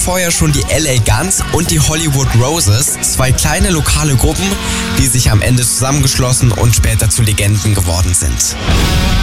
Vorher schon die LA Guns und die Hollywood Roses, zwei kleine lokale Gruppen, die sich am Ende zusammengeschlossen und später zu Legenden geworden sind.